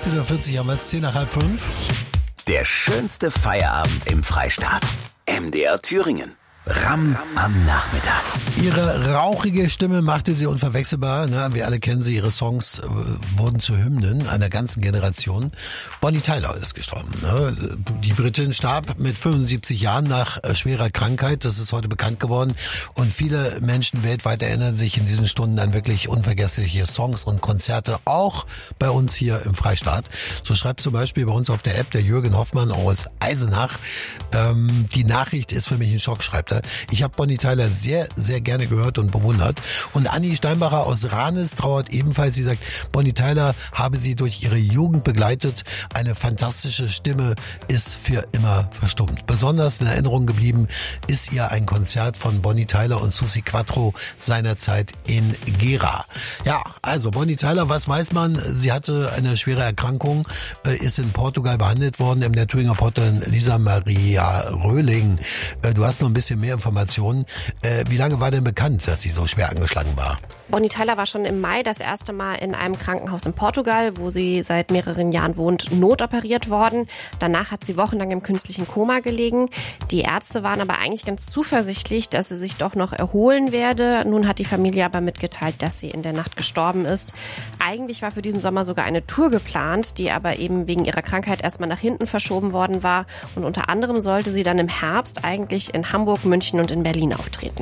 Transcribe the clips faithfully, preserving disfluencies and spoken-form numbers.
sechzehn Uhr vierzig haben wir jetzt zehn nach halb fünf. Der schönste Feierabend im Freistaat. M D R Thüringen. Ram am Nachmittag. Ihre rauchige Stimme machte sie unverwechselbar. Ne? Wir alle kennen sie, ihre Songs äh, wurden zu Hymnen einer ganzen Generation. Bonnie Tyler ist gestorben. Ne? Die Britin starb mit fünfundsiebzig Jahren nach äh, schwerer Krankheit. Das ist heute bekannt geworden. Und viele Menschen weltweit erinnern sich in diesen Stunden an wirklich unvergessliche Songs und Konzerte, auch bei uns hier im Freistaat. So schreibt zum Beispiel bei uns auf der App der Jürgen Hoffmann aus Eisenach. Ähm, die Nachricht ist für mich ein Schock, schreibt er. Ich habe Bonnie Tyler sehr, sehr gerne gehört und bewundert. Und Anni Steinbacher aus Ranis trauert ebenfalls. Sie sagt, Bonnie Tyler habe sie durch ihre Jugend begleitet. Eine fantastische Stimme ist für immer verstummt. Besonders in Erinnerung geblieben ist ihr ein Konzert von Bonnie Tyler und Susi Quatro seinerzeit in Gera. Ja, also Bonnie Tyler, was weiß man? Sie hatte eine schwere Erkrankung, ist in Portugal behandelt worden. M D R Thüringer Reporterin Lisa Maria Röhling. Du hast noch ein bisschen mehr Informationen. Äh, wie lange war denn bekannt, dass sie so schwer angeschlagen war? Bonnie Tyler war schon im Mai das erste Mal in einem Krankenhaus in Portugal, wo sie seit mehreren Jahren wohnt, notoperiert worden. Danach hat sie wochenlang im künstlichen Koma gelegen. Die Ärzte waren aber eigentlich ganz zuversichtlich, dass sie sich doch noch erholen werde. Nun hat die Familie aber mitgeteilt, dass sie in der Nacht gestorben ist. Eigentlich war für diesen Sommer sogar eine Tour geplant, die aber eben wegen ihrer Krankheit erstmal nach hinten verschoben worden war. Und unter anderem sollte sie dann im Herbst eigentlich in Hamburg, München und in Berlin auftreten.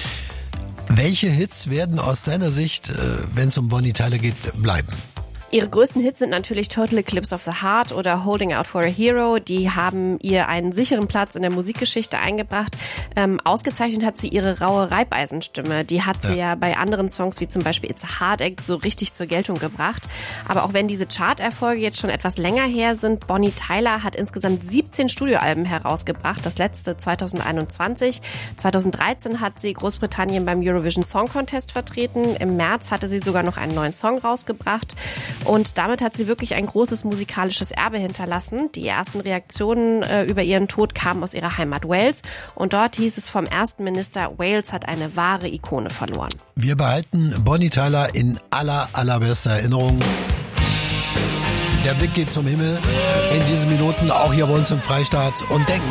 Welche Hits werden aus deiner Sicht, wenn es um Bonnie Tyler geht, bleiben? Ihre größten Hits sind natürlich Total Eclipse of the Heart oder Holding Out for a Hero. Die haben ihr einen sicheren Platz in der Musikgeschichte eingebracht. Ähm, ausgezeichnet hat sie ihre raue Reibeisenstimme. Die hat sie ja. ja bei anderen Songs wie zum Beispiel It's a Hard Act so richtig zur Geltung gebracht. Aber auch wenn diese Chart-Erfolge jetzt schon etwas länger her sind, Bonnie Tyler hat insgesamt siebzehn Studioalben herausgebracht. Das letzte zwanzig einundzwanzig. zwanzig dreizehn hat sie Großbritannien beim Eurovision Song Contest vertreten. Im März hatte sie sogar noch einen neuen Song rausgebracht. Und damit hat sie wirklich ein großes musikalisches Erbe hinterlassen. Die ersten Reaktionen äh, über ihren Tod kamen aus ihrer Heimat Wales. Und dort hieß es vom ersten Minister, Wales hat eine wahre Ikone verloren. Wir behalten Bonnie Tyler in aller, allerbester Erinnerung. Der Blick geht zum Himmel in diesen Minuten, auch hier bei uns im Freistaat. Und denken